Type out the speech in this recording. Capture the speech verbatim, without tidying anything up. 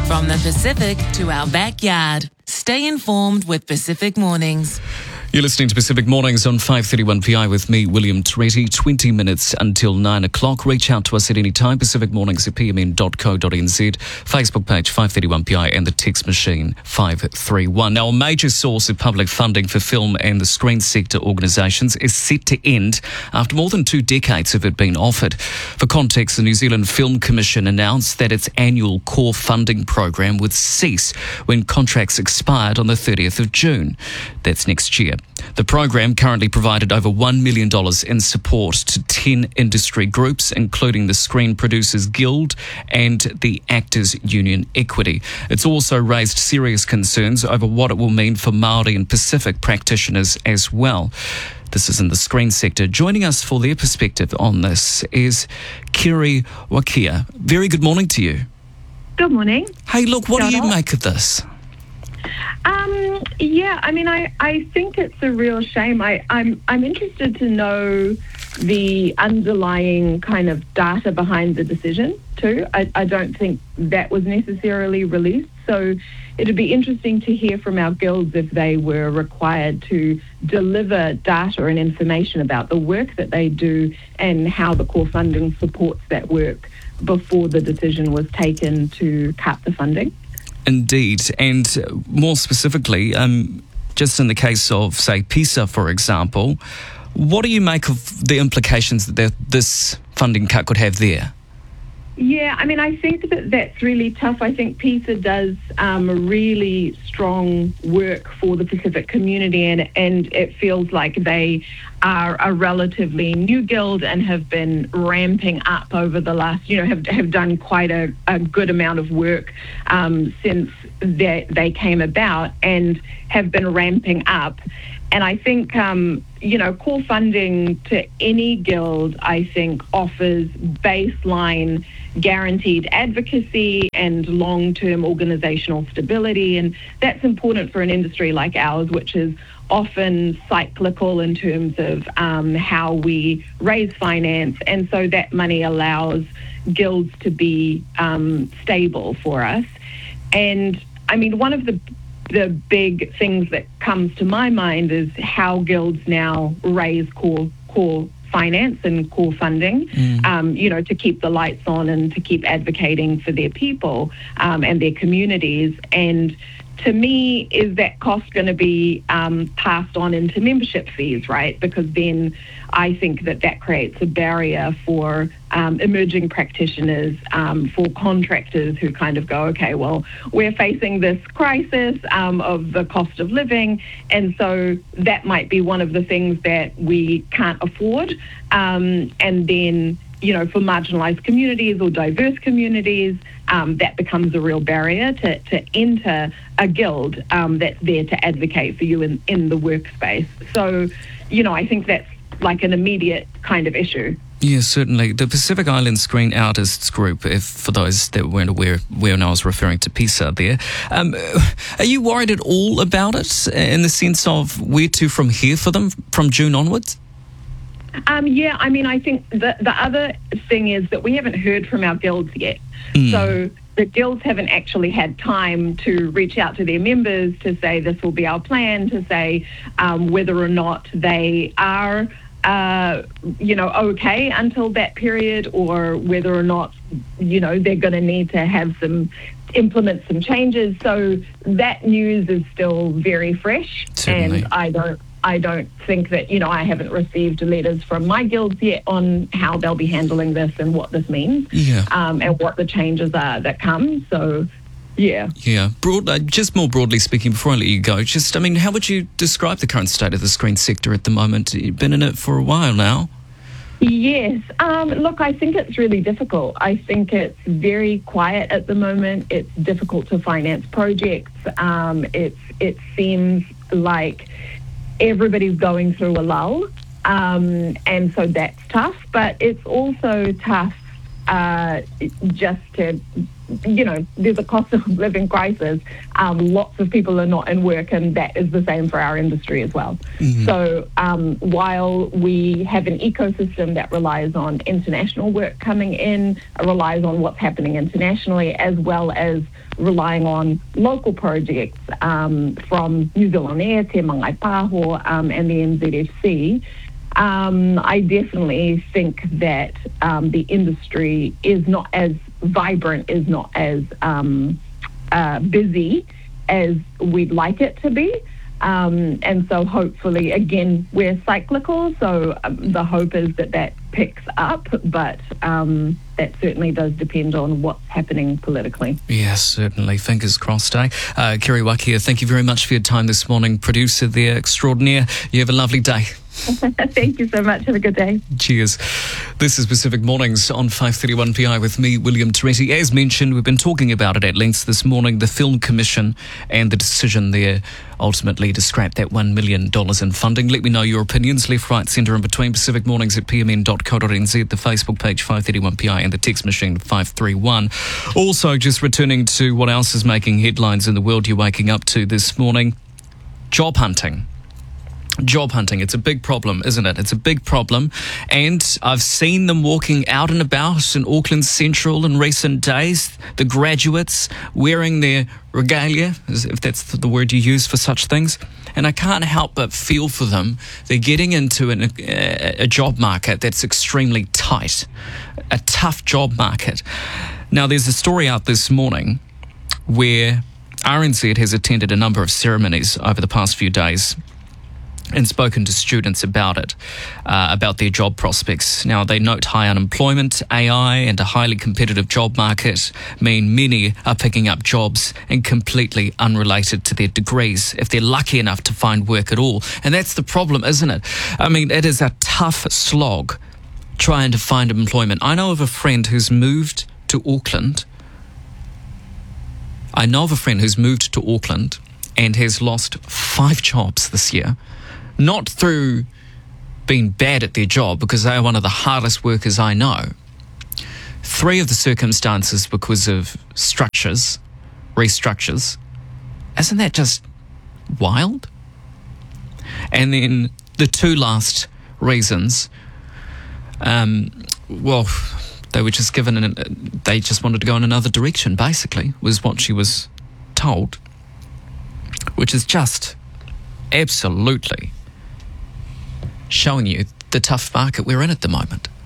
From the Pacific to our backyard. Stay informed with Pacific Mornings. You're listening to Pacific Mornings on five thirty-one P I with me, William Toretti. twenty minutes until nine o'clock. Reach out to us at any time. Pacific Mornings at p m n dot co dot n z. Facebook page five thirty-one P I and the text machine five three one. Now, a major source of public funding for film and the screen sector organisations is set to end after more than two decades of it being offered. For context, the New Zealand Film Commission announced that its annual core funding program would cease when contracts expired on the thirtieth of June. That's next year. The program currently provided over one million dollars in support to ten industry groups, including the Screen Producers Guild and the Actors Union Equity. It's also raised serious concerns over what it will mean for Māori and Pacific practitioners as well. This is in the screen sector. Joining us for their perspective on this is Kiri Wakia. Very good morning to you. Good morning. Hey, look, what Shut do you up. make of this? Um, yeah, I mean, I, I think it's a real shame. I, I'm I'm interested to know the underlying kind of data behind the decision too. I, I don't think that was necessarily released. So it'd be interesting to hear from our guilds if they were required to deliver data and information about the work that they do and how the core funding supports that work before the decision was taken to cut the funding. Indeed, and more specifically, um, just in the case of, say, PISA, for example, what do you make of the implications that this funding cut could have there? Yeah, I mean, I think that that's really tough. I think PISA does um, really strong work for the Pacific community, and, and it feels like they are a relatively new guild and have been ramping up over the last, you know, have have done quite a, a good amount of work um, since they, they came about and have been ramping up. And I think, um, you know, core funding to any guild, I think, offers baseline guaranteed advocacy and long-term organisational stability. And that's important for an industry like ours, which is often cyclical in terms of um, how we raise finance. And so that money allows guilds to be um, stable for us. And, I mean, one of the The big things that comes to my mind is how guilds now raise core core finance and core funding, mm. um, you know, to keep the lights on and to keep advocating for their people um, and their communities. And to me, is that cost going to be um, passed on into membership fees, right? Because then I think that that creates a barrier for um, emerging practitioners, um, for contractors who kind of go, okay, well, we're facing this crisis um, of the cost of living, and so that might be one of the things that we can't afford. Um, and then, you know, for marginalised communities or diverse communities, um, that becomes a real barrier to, to enter a guild um, that's there to advocate for you in, in the workspace. So, you know, I think that's like an immediate kind of issue. Yeah, certainly. The Pacific Island Screen Artists Group, if for those that weren't aware when I was referring to PISA there, um, are you worried at all about it in the sense of where to from here for them from June onwards? Um, yeah, I mean, I think the, the other thing is that we haven't heard from our guilds yet. Mm. So the guilds haven't actually had time to reach out to their members to say this will be our plan, to say um, whether or not they are, uh, you know, okay until that period, or whether or not, you know, they're going to need to have some, implement some changes. So that news is still very fresh. Certainly. And I don't I don't think that, you know, I haven't received letters from my guilds yet on how they'll be handling this and what this means, yeah. um, and what the changes are that come. So, yeah. Yeah. Broad, uh, just more broadly speaking, before I let you go, just, I mean, how would you describe the current state of the screen sector at the moment? You've been in it for a while now. Yes. Um, look, I think it's really difficult. I think it's very quiet at the moment. It's difficult to finance projects. Um, it's, it seems like everybody's going through a lull, um, and so that's tough, but it's also tough uh, just to, you know, there's a cost of living crisis. Um, lots of people are not in work, and that is the same for our industry as well. Mm-hmm. So um, while we have an ecosystem that relies on international work coming in, relies on what's happening internationally, as well as relying on local projects um, from New Zealand Air, Te Mangai Pāho, um, and the N Z F C, um, I definitely think that um, the industry is not as vibrant, is not as um, uh, busy as we'd like it to be. Um, and so hopefully, again, we're cyclical, so um, the hope is that that picks up, but um, that certainly does depend on what's happening politically. Yes, certainly. Fingers crossed, eh? Uh, Kerry Wakia, thank you very much for your time this morning. Producer there extraordinaire. You have a lovely day. Thank you so much. Have a good day. Cheers. This is Pacific Mornings on five thirty-one P I with me, William Toretti. As mentioned, we've been talking about it at length this morning, the Film Commission and the decision there ultimately to scrap that one million dollars in funding. Let me know your opinions, left, right, centre and between. Pacific Mornings at p m n dot co dot n z, the Facebook page five thirty-one P I and the text machine five three one. Also, just returning to what else is making headlines in the world you're waking up to this morning, job hunting. Job hunting, it's a big problem, isn't it? It's a big problem. And I've seen them walking out and about in Auckland Central in recent days, the graduates wearing their regalia, if that's the word you use for such things. And I can't help but feel for them. They're getting into an, a, a job market that's extremely tight, a tough job market. Now, there's a story out this morning where R N Z has attended a number of ceremonies over the past few days and spoken to students about it, uh, about their job prospects. Now, they note high unemployment, A I, and a highly competitive job market mean many are picking up jobs and completely unrelated to their degrees, if they're lucky enough to find work at all. And that's the problem, isn't it? I mean, it is a tough slog trying to find employment. I know of a friend who's moved to Auckland. I know of a friend who's moved to Auckland and has lost five jobs this year. Not through being bad at their job, because they are one of the hardest workers I know. Three of the circumstances because of structures, restructures. Isn't that just wild? And then the two last reasons, um, well, they were just given, an, they just wanted to go in another direction, basically, was what she was told. Which is just absolutely showing you the tough market we're in at the moment.